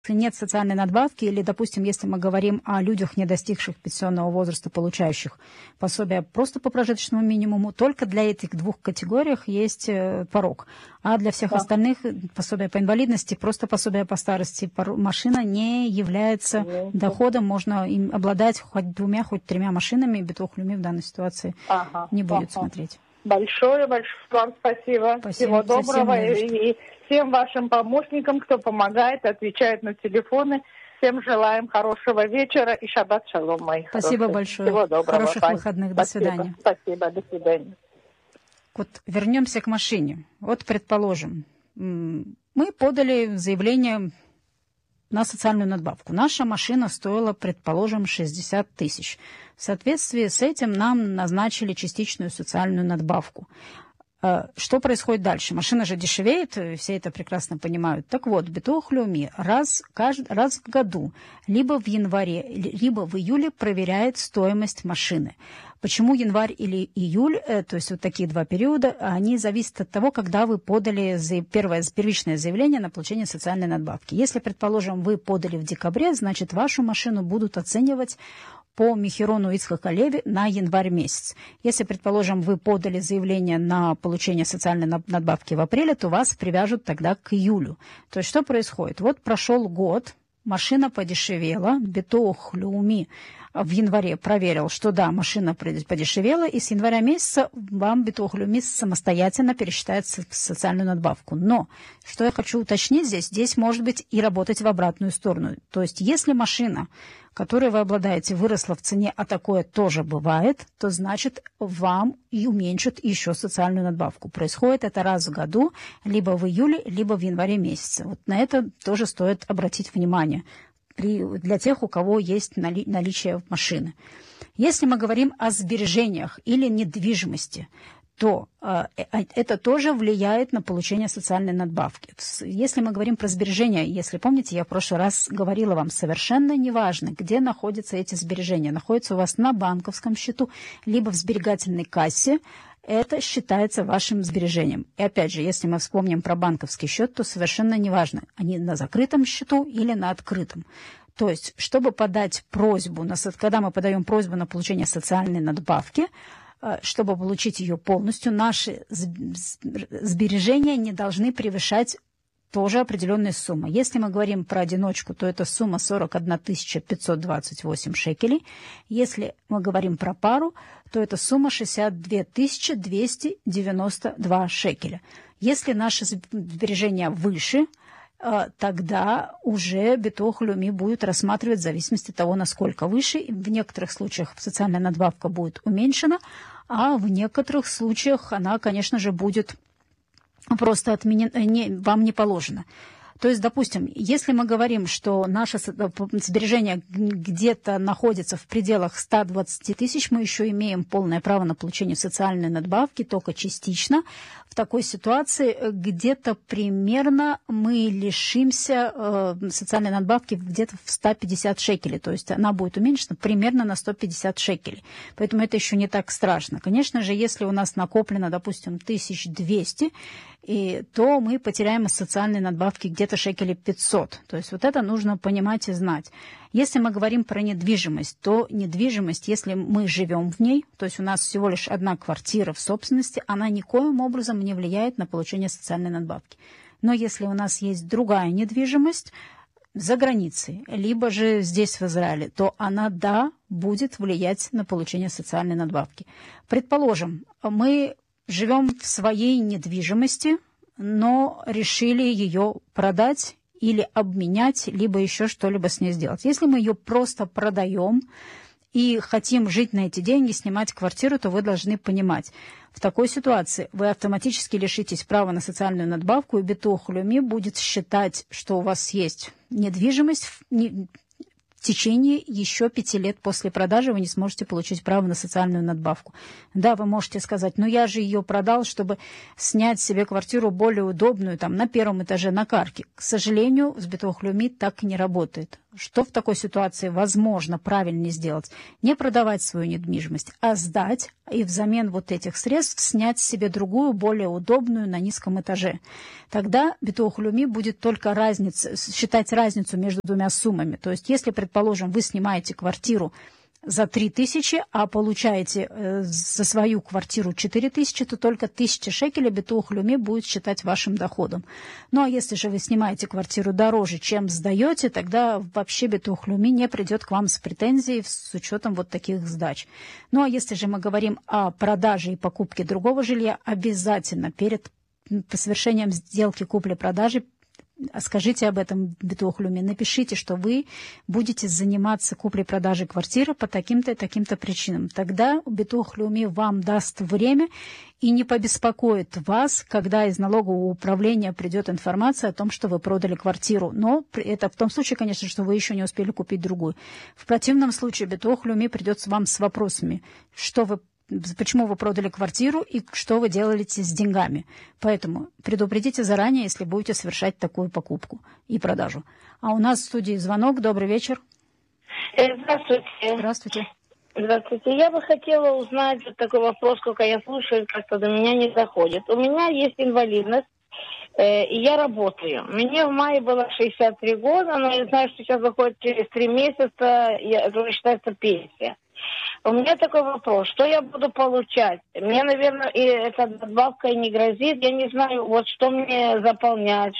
нет социальной надбавки, или, допустим, если мы говорим о людях, не достигших пенсионного возраста, получающих пособие просто по прожиточному минимуму, только для этих двух категориях есть порог. А для всех остальных пособие по инвалидности, просто пособие по старости, машина не является доходом. Можно им обладать хоть двумя, хоть тремя машинами. Битох Леуми в данной ситуации не будет смотреть. Большое вам спасибо. Всего доброго. И всем вашим помощникам, кто помогает, отвечает на телефоны. Всем желаем хорошего вечера и шаббат шалом, мои Спасибо хорошие. большое. Всего доброго. Хороших выходных. До свидания. Спасибо. До свидания. Вот вернемся к машине. Вот, предположим, мы подали заявление на социальную надбавку. Наша машина стоила, предположим, 60 тысяч. В соответствии с этим нам назначили частичную социальную надбавку. Что происходит дальше? Машина же дешевеет, все это прекрасно понимают. Так вот, Битох Леуми раз в году, либо в январе, либо в июле проверяет стоимость машины. Почему январь или июль, то есть вот такие два периода, они зависят от того, когда вы подали первичное заявление на получение социальной надбавки. Если, предположим, вы подали в декабре, значит, вашу машину будут оценивать по Михерону Ицхака Леви на январь месяц. Если, предположим, вы подали заявление на получение социальной надбавки в апреле, то вас привяжут тогда к июлю. То есть что происходит? Вот прошел год, машина подешевела, Битох Леуми в январе проверил, что да, машина подешевела, и с января месяца вам Битох Леуми самостоятельно пересчитает социальную надбавку. Но, что я хочу уточнить здесь может быть и работать в обратную сторону. То есть, если машина, которой вы обладаете, выросла в цене, а такое тоже бывает, то значит вам и уменьшат еще социальную надбавку. Происходит это раз в году, либо в июле, либо в январе месяце. Вот на это тоже стоит обратить внимание для тех, у кого есть наличие машины. Если мы говорим о сбережениях или недвижимости, то это тоже влияет на получение социальной надбавки. Если мы говорим про сбережения, если помните, я в прошлый раз говорила вам, совершенно неважно, где находятся эти сбережения. Находятся у вас на банковском счету, либо в сберегательной кассе, это считается вашим сбережением. И опять же, если мы вспомним про банковский счет, то совершенно неважно, они на закрытом счету или на открытом. То есть, чтобы подать просьбу, когда мы подаем просьбу на получение социальной надбавки, чтобы получить ее полностью, наши сбережения не должны превышать тоже определенная сумма. Если мы говорим про одиночку, то это сумма 41 528 шекелей. Если мы говорим про пару, то это сумма 62 292 шекеля. Если наши сбережения выше, тогда уже Битох Леуми будет рассматривать в зависимости от того, насколько выше. В некоторых случаях социальная надбавка будет уменьшена, а в некоторых случаях она, конечно же, будет просто вам не положено. То есть, допустим, если мы говорим, что наше сбережение где-то находится в пределах 120 тысяч, мы еще имеем полное право на получение социальной надбавки, только частично. В такой ситуации где-то примерно мы лишимся социальной надбавки где-то в 150 шекелей. То есть она будет уменьшена примерно на 150 шекелей. Поэтому это еще не так страшно. Конечно же, если у нас накоплено, допустим, 1200, то мы потеряем из социальной надбавки где-то шекелей 500. То есть вот это нужно понимать и знать. Если мы говорим про недвижимость, то недвижимость, если мы живем в ней, то есть у нас всего лишь одна квартира в собственности, она никоим образом не влияет на получение социальной надбавки. Но если у нас есть другая недвижимость за границей, либо же здесь, в Израиле, то она, да, будет влиять на получение социальной надбавки. Предположим, мы живем в своей недвижимости, но решили ее продать или обменять, либо еще что-либо с ней сделать. Если мы ее просто продаем и хотим жить на эти деньги, снимать квартиру, то вы должны понимать, в такой ситуации вы автоматически лишитесь права на социальную надбавку, и Битох Леуми будет считать, что у вас есть недвижимость, в течение еще 5 лет после продажи вы не сможете получить право на социальную надбавку. Да, вы можете сказать, я же ее продал, чтобы снять себе квартиру более удобную, там, на первом этаже, на Карке. К сожалению, с Битох Леуми так не работает. что в такой ситуации возможно правильнее сделать? Не продавать свою недвижимость, а сдать и взамен вот этих средств снять себе другую, более удобную на низком этаже. Тогда Битуах Леуми будет только считать разницу между двумя суммами. То есть, если, предположим, вы снимаете квартиру за 3000, а получаете за свою квартиру 4000, то только 1000 шекелей Битуах Леуми будет считать вашим доходом. Ну а если же вы снимаете квартиру дороже, чем сдаете, тогда вообще Битуах Леуми не придет к вам с претензией с учетом вот таких сдач. Ну а если же мы говорим о продаже и покупке другого жилья, обязательно перед совершением сделки купли-продажи скажите об этом Битуах Леуми, напишите, что вы будете заниматься куплей-продажей квартиры по таким-то и таким-то причинам. Тогда Битуах Леуми вам даст время и не побеспокоит вас, когда из налогового управления придет информация о том, что вы продали квартиру. Но это в том случае, конечно, что вы еще не успели купить другую. В противном случае Битуах Леуми придет вам с вопросами, почему вы продали квартиру и что вы делаете с деньгами. Поэтому предупредите заранее, если будете совершать такую покупку и продажу. А у нас в студии звонок. Добрый вечер. Здравствуйте. Здравствуйте. Здравствуйте. Я бы хотела узнать вот такой вопрос, сколько я слушаю, как-то до меня не доходит. У меня есть инвалидность, и я работаю. Мне в мае было 63 года, но я знаю, что сейчас заходит через 3 месяца, это считается пенсия. У меня такой вопрос, что я буду получать? Мне, наверное, и эта надбавка и не грозит. Я не знаю, вот что мне заполнять,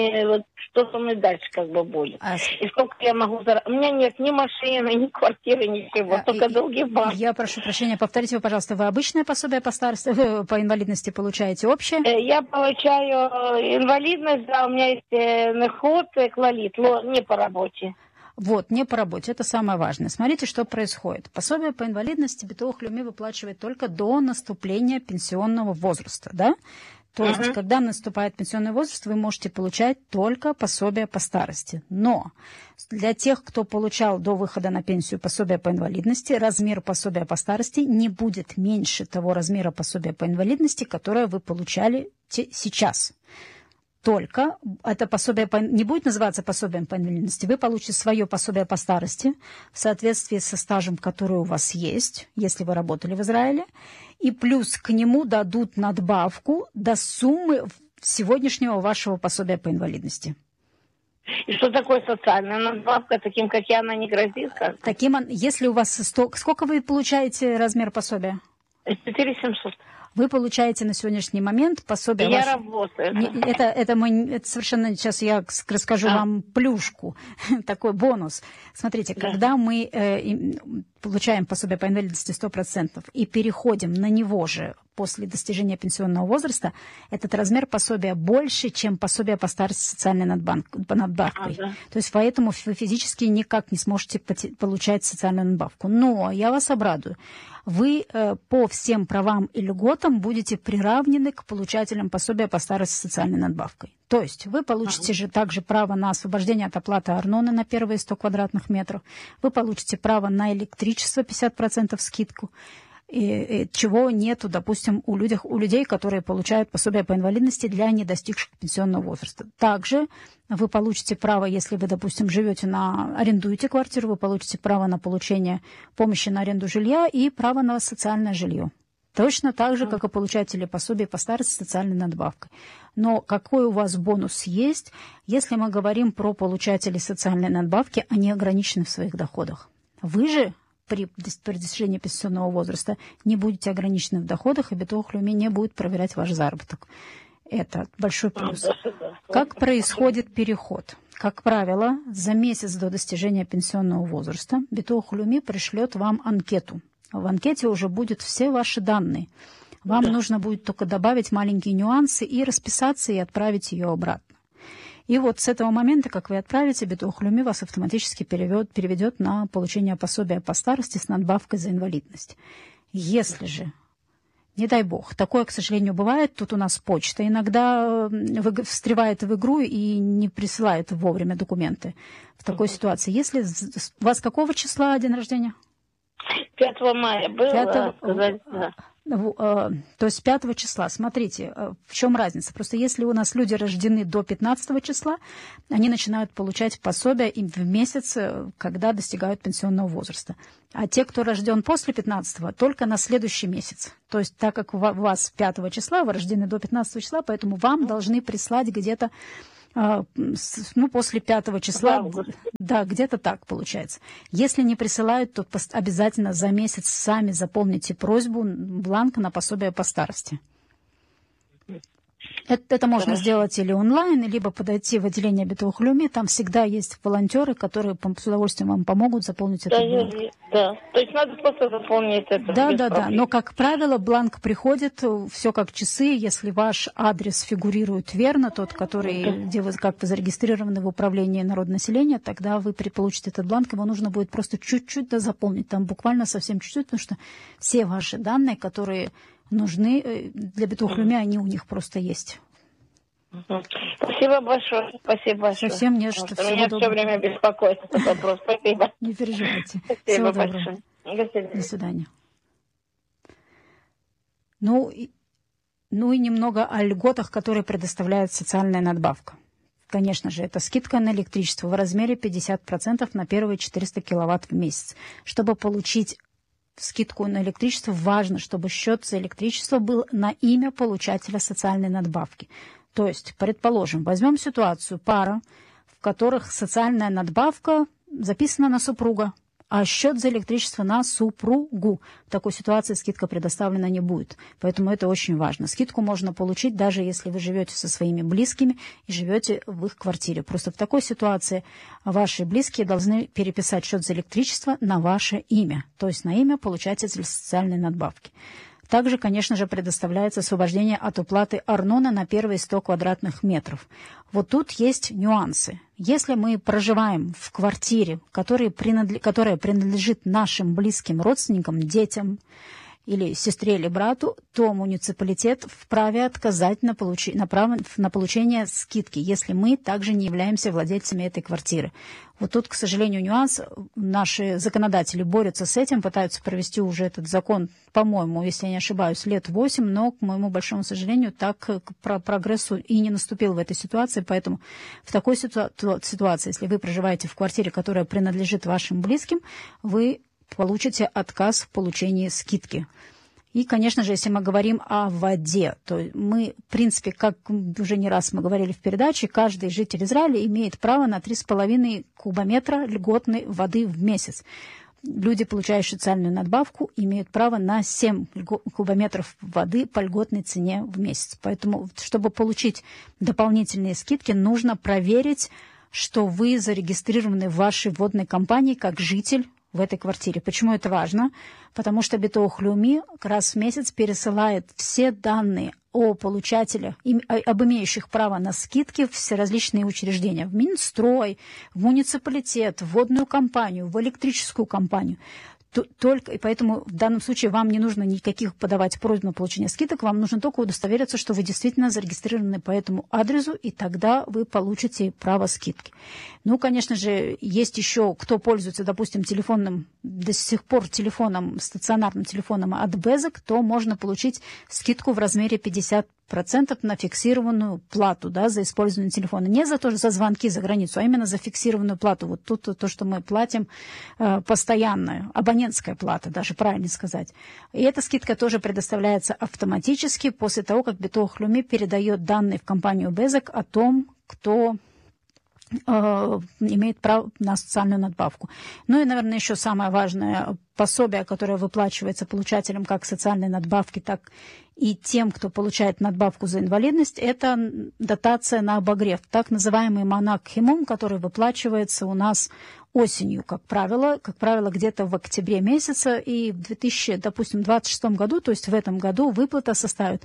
что со мной дальше как бы будет. И сколько я могу заработать. У меня нет ни машины, ни квартиры, ничего, только долги в банке. Я прошу прощения, повторите вы, пожалуйста, вы обычное пособие по старости, по инвалидности получаете общее? Я получаю инвалидность, да, у меня есть неход, клалит, но не по работе. Вот, не по работе, это самое важное. Смотрите, что происходит. Пособие по инвалидности Битуах Леуми выплачивает только до наступления пенсионного возраста, да? То есть, когда наступает пенсионный возраст, вы можете получать только пособие по старости. Но для тех, кто получал до выхода на пенсию пособие по инвалидности, размер пособия по старости не будет меньше того размера пособия по инвалидности, которое вы получали сейчас. Только это пособие не будет называться пособием по инвалидности. Вы получите свое пособие по старости в соответствии со стажем, который у вас есть, если вы работали в Израиле. И плюс к нему дадут надбавку до суммы сегодняшнего вашего пособия по инвалидности. И что такое социальная надбавка? Таким, как я, она не грозит? Если у вас сколько вы получаете размер пособия? 4700. Вы получаете на сегодняшний момент пособие. Я работаю. Это совершенно сейчас я расскажу вам плюшку, такой бонус. Смотрите, когда мы получаем пособие по инвалидности 100% и переходим на него же после достижения пенсионного возраста, этот размер пособия больше, чем пособие по старости социальной надбавкой. То есть поэтому вы физически никак не сможете получать социальную надбавку. Но я вас обрадую. Вы по всем правам и льготам будете приравнены к получателям пособия по старости социальной надбавкой. То есть вы получите же также право на освобождение от оплаты арноны на первые 100 квадратных метров. Вы получите право на электричество 50% скидку. Чего нету, допустим, у людей, которые получают пособие по инвалидности для недостигших пенсионного возраста. Также вы получите право, если вы, допустим, арендуете квартиру, вы получите право на получение помощи на аренду жилья и право на социальное жилье. Точно так же, как и получатели пособия по старости с социальной надбавкой. Но какой у вас бонус есть, если мы говорим про получателей социальной надбавки, они ограничены в своих доходах? Вы же при достижении пенсионного возраста не будете ограничены в доходах, и Битуах Леуми не будет проверять ваш заработок. Это большой плюс. Как происходит переход? Как правило, за месяц до достижения пенсионного возраста Битуах Леуми пришлет вам анкету. В анкете уже будут все ваши данные. Вам нужно будет только добавить маленькие нюансы и расписаться, и отправить ее обратно. И вот с этого момента, как вы отправите, Битуах Леуми вас автоматически переведет на получение пособия по старости с надбавкой за инвалидность. Если же, не дай бог, такое, к сожалению, бывает, тут у нас почта иногда встревает в игру и не присылает вовремя документы в такой ситуации. Если у вас какого числа день рождения? 5 мая было. То есть 5 числа. Смотрите, в чем разница? Просто если у нас люди рождены до 15 числа, они начинают получать пособие в месяц, когда достигают пенсионного возраста. А те, кто рожден после 15, только на следующий месяц. То есть так как у вас 5 числа, вы рождены до 15 числа, поэтому вам должны прислать где-то после 5 числа, да, где-то так получается. Если не присылают, то обязательно за месяц сами заполните просьбу, бланк на пособие по старости. Это можно сделать или онлайн, либо подойти в отделение Битох Леуми. Там всегда есть волонтеры, которые с удовольствием вам помогут заполнить этот бланк. Да, то есть надо просто заполнить это. Да. Но, как правило, бланк приходит, все как часы. Если ваш адрес фигурирует верно, тот, где вы как-то зарегистрированы в управлении народонаселения, тогда вы получите этот бланк. Его нужно будет просто чуть-чуть заполнить. Там буквально совсем чуть-чуть, потому что все ваши данные, которые нужны для Битох Леуми, они у них просто есть. Спасибо большое. Спасибо большое. Совсем не что. Меня все время беспокоит этот вопрос. Спасибо. Не переживайте. Спасибо большое. До свидания. Ну и немного о льготах, которые предоставляет социальная надбавка. Конечно же, это скидка на электричество в размере 50% на первые 400 киловатт в месяц. Чтобы получить скидку на электричество, важно, чтобы счет за электричество был на имя получателя социальной надбавки. То есть, предположим, возьмем ситуацию пара, в которых социальная надбавка записана на супруга, а счет за электричество на супругу. В такой ситуации скидка предоставлена не будет. Поэтому это очень важно. Скидку можно получить, даже если вы живете со своими близкими и живете в их квартире. Просто в такой ситуации ваши близкие должны переписать счет за электричество на ваше имя, то есть на имя получателя социальной надбавки. Также, конечно же, предоставляется освобождение от уплаты арнона на первые 100 квадратных метров. Вот тут есть нюансы. Если мы проживаем в квартире, которая принадлежит нашим близким родственникам, детям или сестре или брату, то муниципалитет вправе отказать на получение скидки, если мы также не являемся владельцами этой квартиры. Вот тут, к сожалению, нюанс. Наши законодатели борются с этим, пытаются провести уже этот закон, по-моему, если я не ошибаюсь, лет 8, но, к моему большому сожалению, так к прогрессу и не наступил в этой ситуации. Поэтому в такой ситуации, если вы проживаете в квартире, которая принадлежит вашим близким, вы получите отказ в получении скидки. И, конечно же, если мы говорим о воде, то мы, в принципе, как уже не раз мы говорили в передаче, каждый житель Израиля имеет право на 3,5 кубометра льготной воды в месяц. Люди, получающие социальную надбавку, имеют право на 7 кубометров воды по льготной цене в месяц. Поэтому, чтобы получить дополнительные скидки, нужно проверить, что вы зарегистрированы в вашей водной компании как житель в этой квартире. Почему это важно? Потому что Битох Леуми раз в месяц пересылает все данные о получателях, об имеющих право на скидки в все различные учреждения. В Минстрой, в муниципалитет, в водную компанию, в электрическую компанию. И поэтому в данном случае вам не нужно никаких подавать просьб на получение скидок, вам нужно только удостовериться, что вы действительно зарегистрированы по этому адресу, и тогда вы получите право скидки. Ну, конечно же, есть еще, кто пользуется, допустим, до сих пор стационарным телефоном от Безек, то можно получить скидку в размере 50% на фиксированную плату, да, за использование телефона. Не за звонки за границу, а именно за фиксированную плату. Вот тут то, что мы платим постоянно, абонентская плата, даже правильно сказать. И эта скидка тоже предоставляется автоматически после того, как Битох Леуми передает данные в компанию Безек о том, кто имеет право на социальную надбавку. Ну и, наверное, еще самое важное пособие, которое выплачивается получателям как социальной надбавки, так и тем, кто получает надбавку за инвалидность, это дотация на обогрев, так называемый манак химум, который выплачивается у нас осенью, как правило где-то в октябре месяце, и в 2026 году, то есть в этом году, выплата составит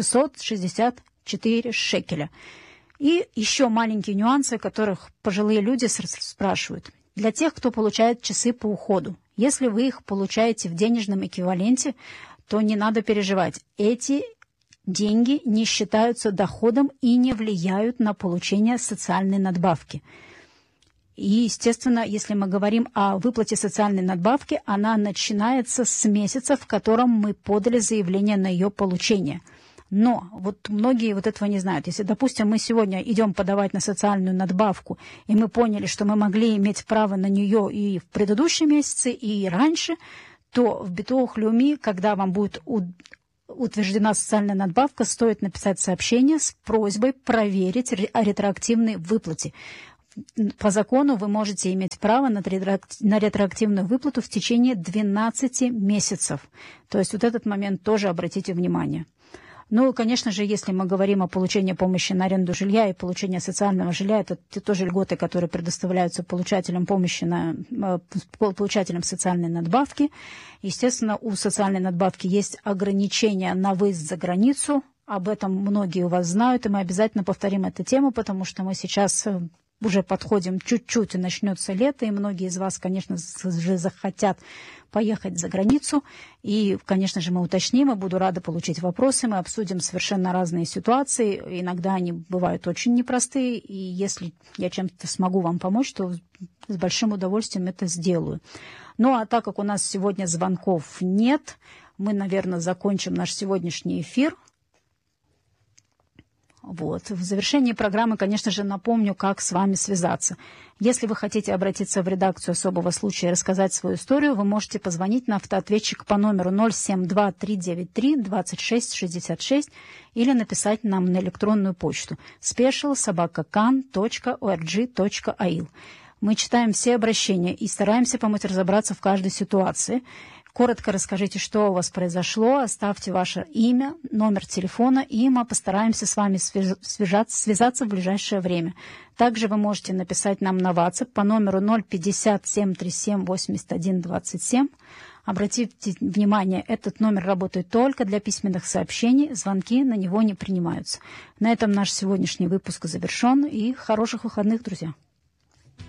664 шекеля. И еще маленькие нюансы, о которых пожилые люди спрашивают. Для тех, кто получает часы по уходу, если вы их получаете в денежном эквиваленте, то не надо переживать. Эти деньги не считаются доходом и не влияют на получение социальной надбавки. И, естественно, если мы говорим о выплате социальной надбавки, она начинается с месяца, в котором мы подали заявление на ее получение. Но вот многие вот этого не знают. Если, допустим, мы сегодня идем подавать на социальную надбавку, и мы поняли, что мы могли иметь право на нее и в предыдущие месяцы, и раньше, то в Битуах Леуми, когда вам будет утверждена социальная надбавка, стоит написать сообщение с просьбой проверить о ретроактивной выплате. По закону вы можете иметь право на ретроактивную выплату в течение 12 месяцев. То есть вот этот момент тоже обратите внимание. Ну, конечно же, если мы говорим о получении помощи на аренду жилья и получении социального жилья, это тоже льготы, которые предоставляются получателям помощи, получателям социальной надбавки. Естественно, у социальной надбавки есть ограничения на выезд за границу. Об этом многие у вас знают, и мы обязательно повторим эту тему, потому что мы сейчас уже подходим чуть-чуть, и начнется лето, и многие из вас, конечно же, захотят поехать за границу. И, конечно же, мы уточним, и буду рада получить вопросы. Мы обсудим совершенно разные ситуации. Иногда они бывают очень непростые, и если я чем-то смогу вам помочь, то с большим удовольствием это сделаю. Ну, а так как у нас сегодня звонков нет, мы, наверное, закончим наш сегодняшний эфир. Вот. В завершении программы, конечно же, напомню, как с вами связаться. Если вы хотите обратиться в редакцию особого случая и рассказать свою историю, вы можете позвонить на автоответчик по номеру 072-393-2666 или написать нам на электронную почту special@kan.org.il. Мы читаем все обращения и стараемся помочь разобраться в каждой ситуации. Коротко расскажите, что у вас произошло, оставьте ваше имя, номер телефона, и мы постараемся с вами связаться в ближайшее время. Также вы можете написать нам на WhatsApp по номеру 050-737-8127. Обратите внимание, этот номер работает только для письменных сообщений, звонки на него не принимаются. На этом наш сегодняшний выпуск завершен, и хороших выходных, друзья.